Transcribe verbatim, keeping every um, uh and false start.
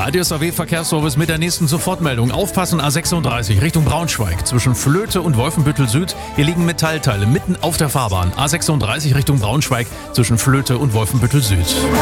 Radio S A W Verkehrsservice mit der nächsten Sofortmeldung. Aufpassen, A sechsunddreißig Richtung Braunschweig. Zwischen Flöte und Wolfenbüttel Süd. Hier liegen Metallteile mitten auf der Fahrbahn. A sechsunddreißig Richtung Braunschweig zwischen Flöte und Wolfenbüttel Süd.